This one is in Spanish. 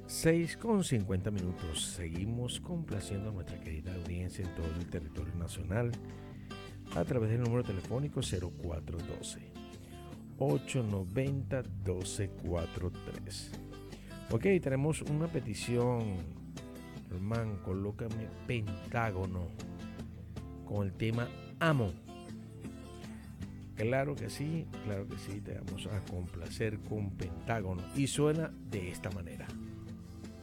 6:50. Seguimos complaciendo a nuestra querida audiencia en todo el territorio nacional a través del número telefónico 0412-890-1243. Ok, tenemos una petición. Hermano, colócame Pentágono con el tema Amo. Claro que sí, te vamos a complacer con Pentágono. Y suena de esta manera.